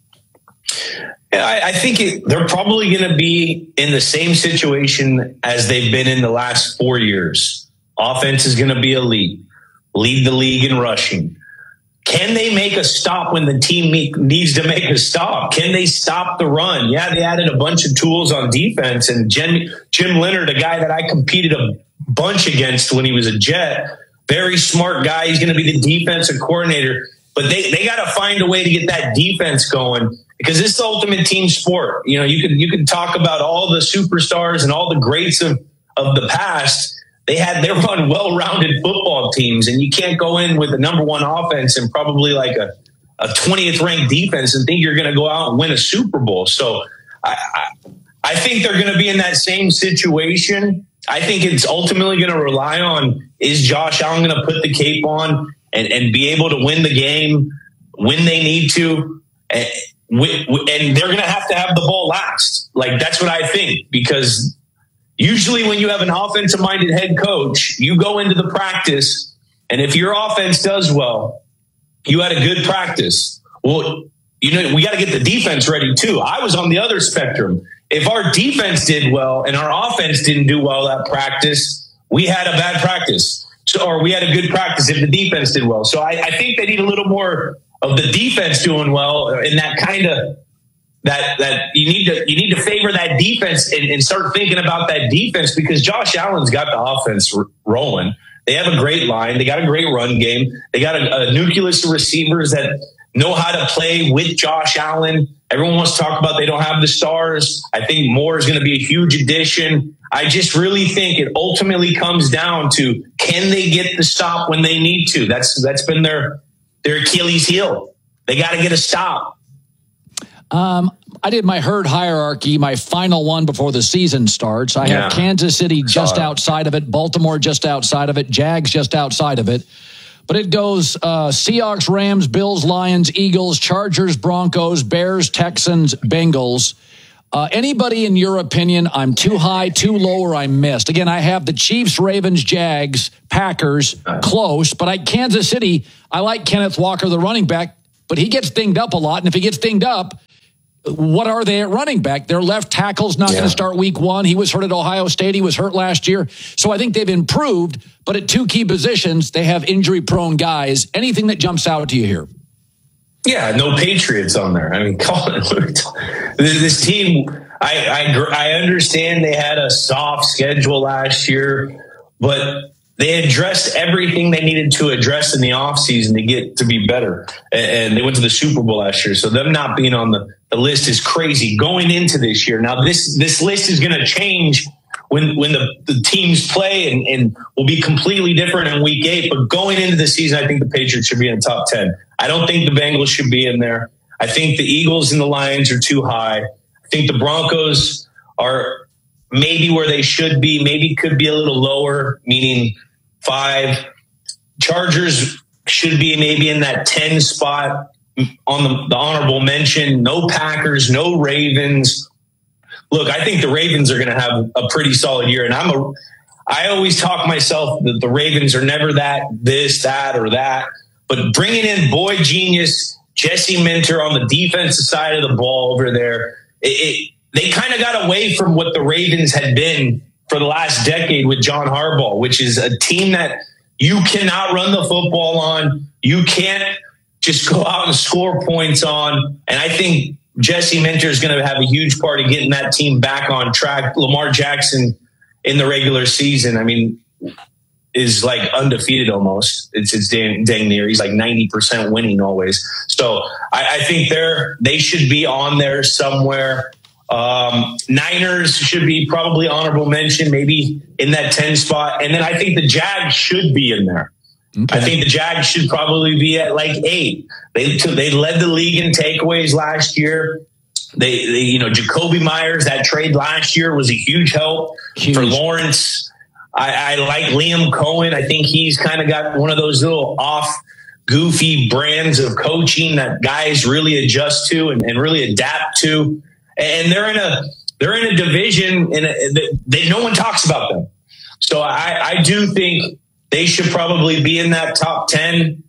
I, I think it, they're probably going to be in the same situation as they've been in the last four years. Offense is going to be elite, lead the league in rushing. Can they make a stop when the team meet, needs to make a stop? Can they stop the run? Yeah, they added a bunch of tools on defense. And Jim, Jim Leonard, a guy that I competed a bunch against when he was a Jet, very smart guy. He's going to be the defensive coordinator. But they, they got to find a way to get that defense going because this is the ultimate team sport. You know, you could you could talk about all the superstars and all the greats of, of the past. They had they were on well-rounded football teams, and you can't go in with the number one offense and probably like a, a twentieth ranked defense and think you're going to go out and win a Super Bowl. So I, I, I think they're going to be in that same situation. I think it's ultimately going to rely on, is Josh Allen going to put the cape on and, and be able to win the game when they need to? And, and they're going to have to have the ball last. Like, that's what I think, because usually when you have an offensive-minded head coach, you go into the practice, and if your offense does well, you had a good practice. Well, you know, we got to get the defense ready too. I was on the other spectrum. If our defense did well and our offense didn't do well at practice, we had a bad practice. So, or we had a good practice if the defense did well. So I, I think they need a little more of the defense doing well in that kind of That that you need to you need to favor that defense and, and start thinking about that defense, because Josh Allen's got the offense r- rolling. They have a great line. They got a great run game. They got a, a nucleus of receivers that know how to play with Josh Allen. Everyone wants to talk about they don't have the stars. I think Moore is going to be a huge addition. I just really think it ultimately comes down to, can they get the stop when they need to? That's that's been their their Achilles heel. They got to get a stop. Um, I did my herd hierarchy, my final one before the season starts. I Yeah. have Kansas City just Sorry. outside of it, Baltimore just outside of it, Jags just outside of it. But it goes uh, Seahawks, Rams, Bills, Lions, Eagles, Chargers, Broncos, Bears, Texans, Bengals. Uh, anybody in your opinion, I'm too high, too low, or I missed? Again, I have the Chiefs, Ravens, Jags, Packers, close. But I Kansas City, I like Kenneth Walker, the running back, but he gets dinged up a lot. And if he gets dinged up, what are they at running back? Their left tackle's not Yeah. going to start week one. He was hurt at Ohio State. He was hurt last year. So I think they've improved, but at two key positions, they have injury-prone guys. Anything that jumps out to you here? Yeah, no Patriots on there. I mean, Colin, this team, I, I I understand they had a soft schedule last year, but they addressed everything they needed to address in the offseason to get to be better. And, and they went to the Super Bowl last year. So them not being on the, the list is crazy going into this year. Now, this this list is going to change when when the, the teams play and, and will be completely different in week eight. But going into the season, I think the Patriots should be in the top ten. I don't think the Bengals should be in there. I think the Eagles and the Lions are too high. I think the Broncos are maybe where they should be, maybe could be a little lower, meaning five. Chargers should be maybe in that ten spot on the, the honorable mention. No Packers, no Ravens. Look, I think the Ravens are going to have a pretty solid year. And I'm a, I always talk myself that the Ravens are never that, this, that, or that. But bringing in Boy Genius, Jesse Minter on the defensive side of the ball over there, it, it, they kind of got away from what the Ravens had been for the last decade with John Harbaugh, which is a team that you cannot run the football on. You can't just go out and score points on. And I think Jesse Minter is going to have a huge part of getting that team back on track. Lamar Jackson in the regular season, I mean, is like undefeated almost. It's it's dang, dang near. He's like ninety percent winning always. So I, I think they're they should be on there somewhere. Um, Niners should be probably honorable mention, maybe in that ten spot. And then I think the Jags should be in there. Okay. I think the Jags should probably be at like eight. They they led the league in takeaways last year. They, they you know, Jacoby Myers, that trade last year was a huge help huge. for Lawrence. I, I like Liam Cohen. I think he's kind of got one of those little off, goofy brands of coaching that guys really adjust to and, and really adapt to. And they're in a they're in a division, and they, they, no one talks about them. So I, I do think they should probably be in that top ten.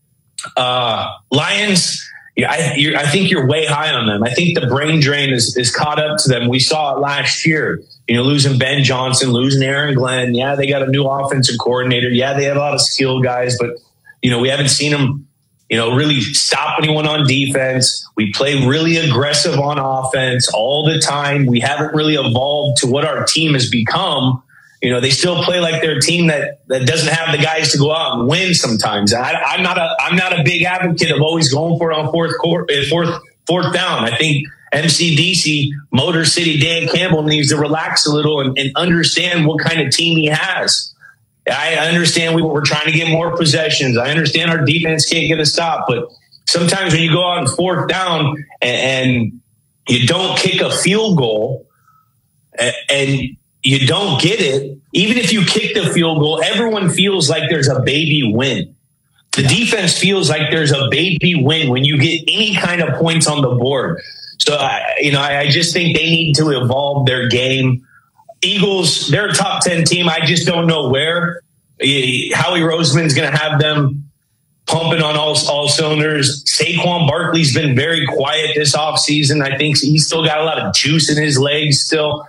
Uh, Lions, yeah, I, you're, I think you're way high on them. I think the brain drain is, is caught up to them. We saw it last year. You know, losing Ben Johnson, losing Aaron Glenn. Yeah, they got a new offensive coordinator. Yeah, they have a lot of skilled guys, but, you know, we haven't seen them, you know, really stop anyone on defense. We play really aggressive on offense all the time. We haven't really evolved to what our team has become. You know, they still play like they're a team that, that doesn't have the guys to go out and win sometimes. I, I'm not a I'm not a big advocate of always going for it on fourth court, fourth fourth down. I think M C D C, Motor City, Dan Campbell needs to relax a little and, and understand what kind of team he has. I understand we, we're trying to get more possessions. I understand our defense can't get a stop, but sometimes when you go out and fourth down and, and you don't kick a field goal and, and you don't get it, even if you kick the field goal, everyone feels like there's a baby win. The defense feels like there's a baby win when you get any kind of points on the board. So, I, you know, I, I just think they need to evolve their game. Eagles, they're a top ten team. I just don't know where. Howie Roseman's going to have them pumping on all, all cylinders. Saquon Barkley's been very quiet this offseason. I think he's still got a lot of juice in his legs still.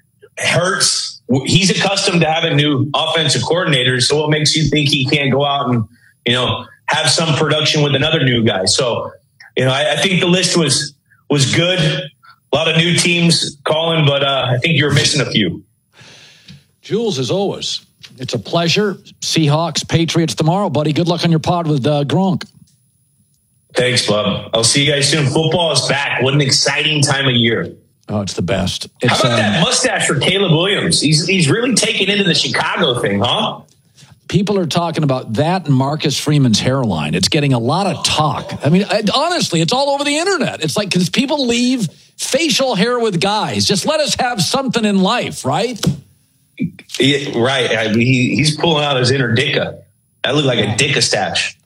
Hurts, he's accustomed to having new offensive coordinators, so what makes you think he can't go out and, you know, have some production with another new guy? So, you know, I, I think the list was was good. A lot of new teams calling, but uh, I think you're missing a few. Jules, as always, it's a pleasure. Seahawks, Patriots tomorrow, buddy. Good luck on your pod with uh, Gronk. Thanks, bub. I'll see you guys soon. Football is back. What an exciting time of year. Oh, it's the best. It's, How about um, that mustache for Caleb Williams? He's he's really taken into the Chicago thing, huh? People are talking about that and Marcus Freeman's hairline. It's getting a lot of talk. I mean, I, honestly, it's all over the internet. It's like, because people leave facial hair with guys. Just let us have something in life, right? Yeah, right. I mean, he, he's pulling out his inner dicka. That looked like a dicka stash.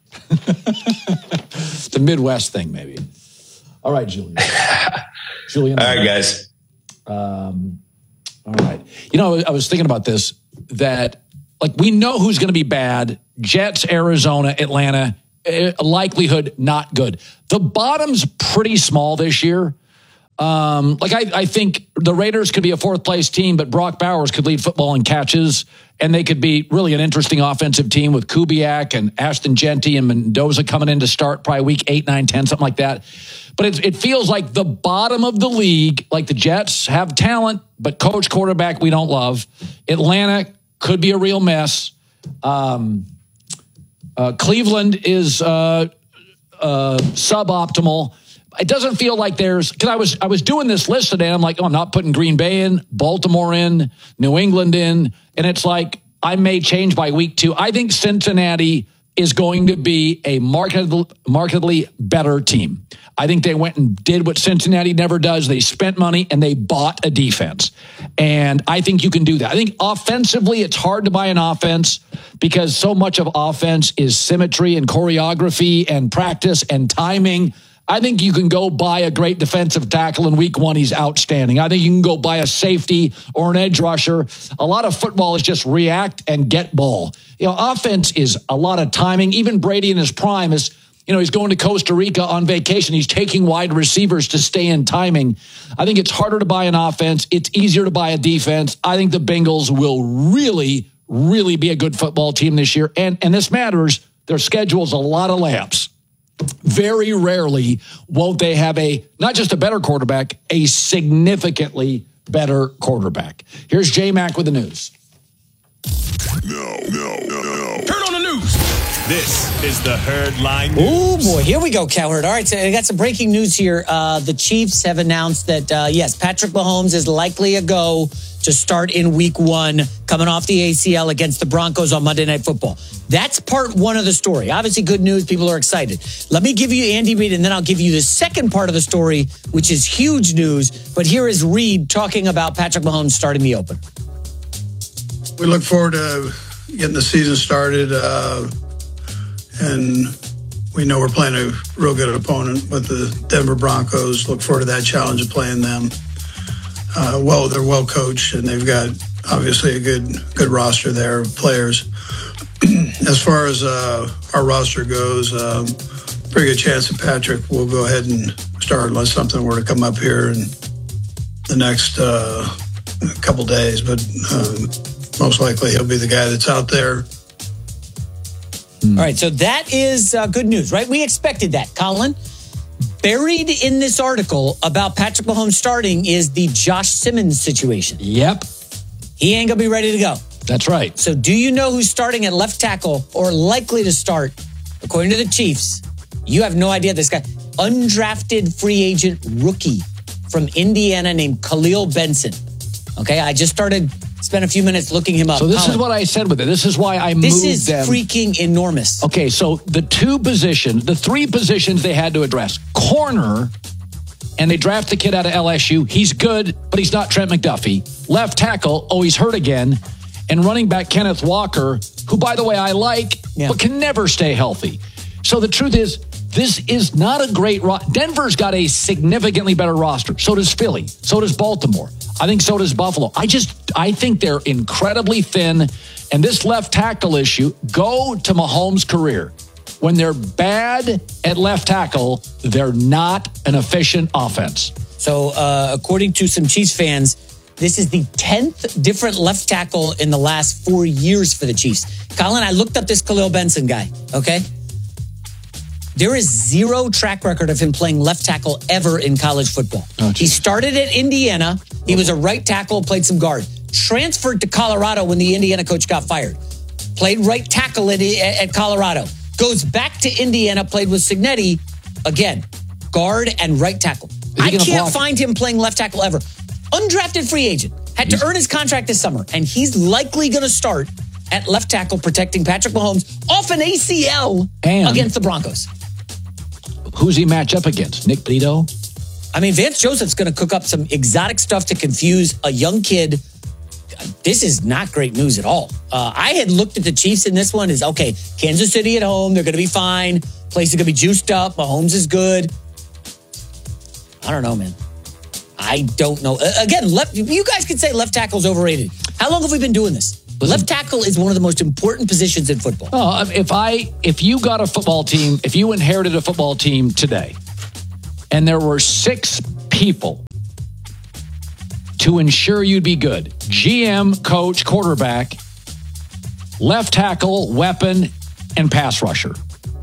The Midwest thing, maybe. All right, Julian. Julian. All right, guys. Um, all right. You know, I was thinking about this, that like we know who's going to be bad. Jets, Arizona, Atlanta, uh, likelihood not good. The bottom's pretty small this year. Um, like I, I think the Raiders could be a fourth place team, but Brock Bowers could lead football in catches, and they could be really an interesting offensive team with Kubiak and Ashton Genty and Mendoza coming in to start probably week eight, nine, ten, something like that. But it, it feels like the bottom of the league, like the Jets have talent, but coach, quarterback, we don't love. Atlanta could be a real mess. Um, uh, Cleveland is uh, uh, suboptimal. It doesn't feel like there's, because I was I was doing this list today, and I'm like, oh, I'm not putting Green Bay in, Baltimore in, New England in, and it's like I may change by week two. I think Cincinnati is going to be a markedly, markedly better team. I think they went and did what Cincinnati never does. They spent money and they bought a defense. And I think you can do that. I think offensively, it's hard to buy an offense because so much of offense is symmetry and choreography and practice and timing. I think you can go buy a great defensive tackle in week one. He's outstanding. I think you can go buy a safety or an edge rusher. A lot of football is just react and get ball. You know, offense is a lot of timing. Even Brady in his prime is, you know, he's going to Costa Rica on vacation. He's taking wide receivers to stay in timing. I think it's harder to buy an offense. It's easier to buy a defense. I think the Bengals will really, really be a good football team this year. And, and this matters. Their schedule's a lot of layups. Very rarely won't they have a, not just a better quarterback, a significantly better quarterback. Here's J-Mac with the news. No, no, no, no. Turn on the news. This is the Herd Line News. Oh, boy. Here we go, Cowherd. All right, so I got some breaking news here. Uh, the Chiefs have announced that, uh, yes, Patrick Mahomes is likely a go to start in week one, coming off the A C L against the Broncos on Monday Night Football. That's part one of the story. Obviously, good news. People are excited. Let me give you Andy Reid, and then I'll give you the second part of the story, which is huge news. But here is Reid talking about Patrick Mahomes starting the opener. We look forward to getting the season started, uh, and we know we're playing a real good opponent with the Denver Broncos. Look forward to that challenge of playing them. Uh, well, they're well coached, and they've got obviously a good good roster there of players. As far as uh, our roster goes, um, pretty good chance that Patrick will go ahead and start unless something were to come up here in the next uh, couple days. But um, most likely he'll be the guy that's out there. All right, so that is uh, good news, right? We expected that, Colin. Buried in this article about Patrick Mahomes starting is the Josh Simmons situation. Yep. He ain't going to be ready to go. That's right. So do you know who's starting at left tackle or likely to start, according to the Chiefs? You have no idea this guy. Undrafted free agent rookie from Indiana named Khalil Benson. Okay, I just started, spent a few minutes looking him up. So this Colin. is what I said with it. This is why I this moved is them. freaking enormous. Okay, so the two positions, the three positions they had to address. Corner, and they draft the kid out of L S U. He's good, but he's not Trent McDuffie. Left tackle, oh, he's hurt again. And running back Kenneth Walker, who, by the way, I like, yeah. but can never stay healthy. So the truth is, this is not a great roster. Denver's got a significantly better roster. So does Philly. So does Baltimore. I think so does Buffalo. I just, I think they're incredibly thin. And this left tackle issue, go to Mahomes' career. When they're bad at left tackle, they're not an efficient offense. So uh, according to some Chiefs fans, this is the tenth different left tackle in the last four years for the Chiefs. Colin, I looked up this Khalil Benson guy, okay? There is zero track record of him playing left tackle ever in college football. Oh, he started at Indiana. He was a right tackle, played some guard. Transferred to Colorado when the Indiana coach got fired. Played right tackle at, at Colorado. Goes back to Indiana, played with Cignetti, again, guard and right tackle. I can't block? find him playing left tackle ever. Undrafted free agent. Had to earn his contract this summer, and he's likely going to start at left tackle protecting Patrick Mahomes off an A C L and against the Broncos. Who's he match up against? Nick Polito? I mean, Vance Joseph's going to cook up some exotic stuff to confuse a young kid. This is not great news at all. Uh, I had looked at the Chiefs in this one as, okay, Kansas City at home, they're going to be fine. Place is going to be juiced up. Mahomes is good. I don't know, man. I don't know. Uh, again, left. You guys could say left tackle's overrated. How long have we been doing this? Left tackle is one of the most important positions in football. Oh, if I, if you got a football team, if you inherited a football team today, and there were six people to ensure you'd be good: G M, coach, quarterback, left tackle, weapon, and pass rusher.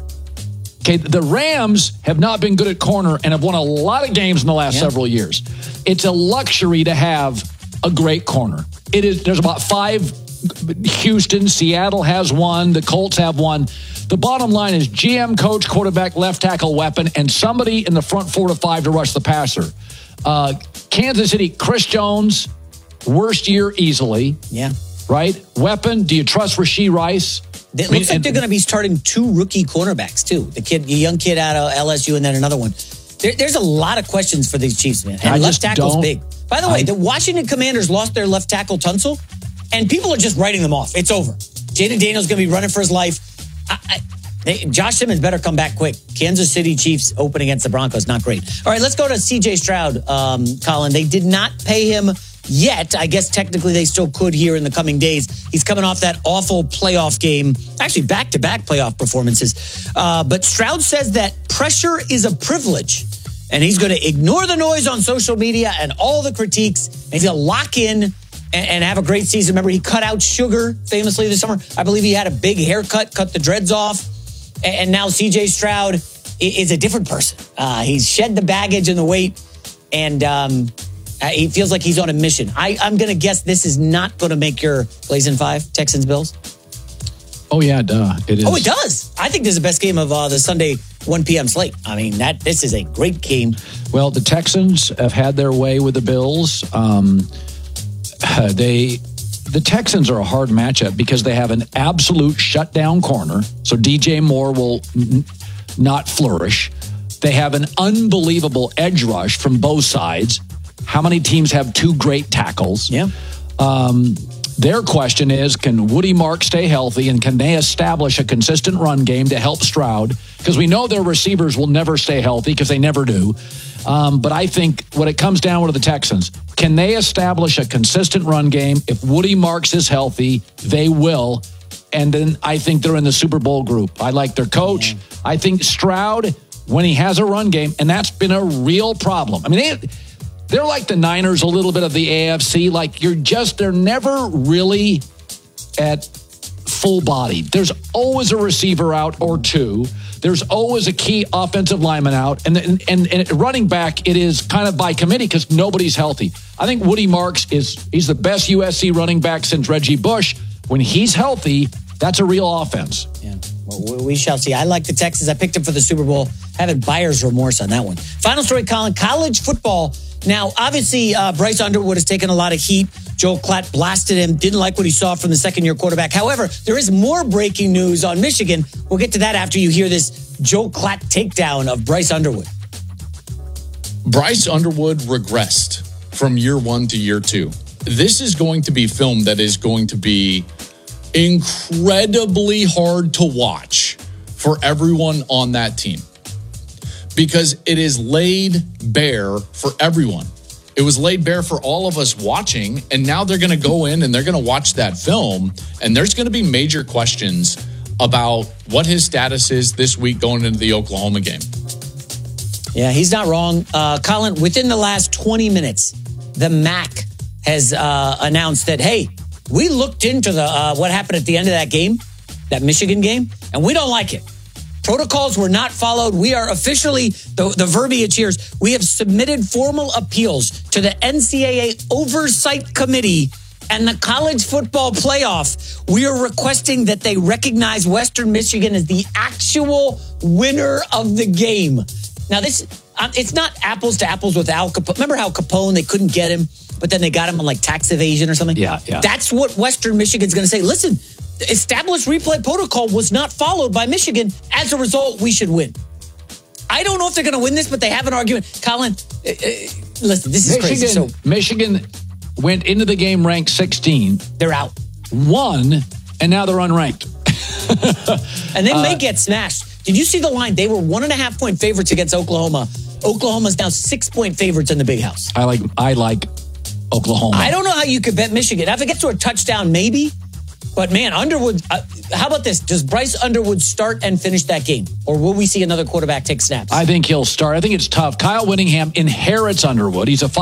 Okay, the Rams have not been good at corner and have won a lot of games in the last yeah. several years. It's a luxury to have a great corner. It is. There's about five. Houston, Seattle has one. The Colts have one. The bottom line is G M, coach, quarterback, left tackle, weapon, and somebody in the front four to five to rush the passer. Uh, Kansas City, Chris Jones, worst year easily. Yeah. Right? Weapon, do you trust Rashee Rice? It looks like they're going to be starting two rookie cornerbacks, too. The kid, the young kid out of L S U and then another one. There, there's a lot of questions for these Chiefs, man. And I left tackle's big. By the way, I, the Washington Commanders lost their left tackle, Tunsil, and people are just writing them off. It's over. Jaden Daniels going to be running for his life. I, I, they, Josh Simmons better come back quick. Kansas City Chiefs open against the Broncos. Not great. All right, let's go to C J Stroud, um, Colin. They did not pay him yet. I guess technically they still could here in the coming days. He's coming off that awful playoff game, actually back-to-back playoff performances. Uh, but Stroud says that pressure is a privilege, and he's going to ignore the noise on social media and all the critiques, and he's going to lock in and, and have a great season. Remember, he cut out Sugar famously this summer. I believe he had a big haircut, cut the dreads off, and now C J Stroud is a different person. Uh, he's shed the baggage and the weight, and um, he feels like he's on a mission. I, I'm going to guess this is not going to make your Blazing Five, Texans Bills. Oh, yeah, duh. It is. Oh, it does. I think this is the best game of uh, the Sunday one p.m. slate. I mean, that this is a great game. Well, the Texans have had their way with the Bills. Um, they... The Texans are a hard matchup because they have an absolute shutdown corner. So D J Moore will n- not flourish. They have an unbelievable edge rush from both sides. How many teams have two great tackles? Yeah. Um, their question is, can Woody Mark stay healthy, and can they establish a consistent run game to help Stroud? Because we know their receivers will never stay healthy because they never do. Um, but I think when it comes down to the Texans, can they establish a consistent run game? If Woody Marks is healthy, they will. And then I think they're in the Super Bowl group. I like their coach. Yeah. I think Stroud, when he has a run game, and that's been a real problem. I mean, they, they're like the Niners, a little bit of the A F C. Like, you're just, they're never really at full body. There's always a receiver out or two. There's always a key offensive lineman out. And, and, and, and running back, it is kind of by committee because nobody's healthy. I think Woody Marks is, he's the best U S C running back since Reggie Bush. When he's healthy, that's a real offense. Yeah, well, we shall see. I like the Texans. I picked him for the Super Bowl. Having buyer's remorse on that one. Final story, Colin. College football. Now, obviously, uh, Bryce Underwood has taken a lot of heat. Joel Klatt blasted him, didn't like what he saw from the second-year quarterback. However, there is more breaking news on Michigan. We'll get to that after you hear this Joel Klatt takedown of Bryce Underwood. Bryce Underwood regressed from year one to year two. This is going to be film that is going to be incredibly hard to watch for everyone on that team, because it is laid bare for everyone. It was laid bare for all of us watching, and now they're going to go in and they're going to watch that film, and there's going to be major questions about what his status is this week going into the Oklahoma game. Yeah, he's not wrong. Uh, Colin, within the last twenty minutes, the M A C has uh, announced that, hey, we looked into the uh, what happened at the end of that game, that Michigan game, and we don't like it. Protocols were not followed. We are officially, the, the verbiage here is, we have submitted formal appeals to the N C double A Oversight Committee and the College Football Playoff. We are requesting that they recognize Western Michigan as the actual winner of the game. Now, this um, it's not apples to apples with Al Capone. Remember how Capone, they couldn't get him, but then they got him on like tax evasion or something? Yeah, yeah. That's what Western Michigan's going to say. Listen, the established replay protocol was not followed by Michigan. As a result, we should win. I don't know if they're going to win this, but they have an argument. Colin, uh, uh, listen, this is Michigan, crazy. So, Michigan went into the game ranked sixteen. They're out. Won, and now they're unranked. And they may Uh, get smashed. Did you see the line? They were one and a half point favorites against Oklahoma. Oklahoma's now six point favorites in the Big House. I like I like Oklahoma. I don't know how you could bet Michigan. If it gets to a touchdown, maybe. But man, Underwood, uh, how about this? Does Bryce Underwood start and finish that game? Or will we see another quarterback take snaps? I think he'll start. I think it's tough. Kyle Whittingham inherits Underwood. He's a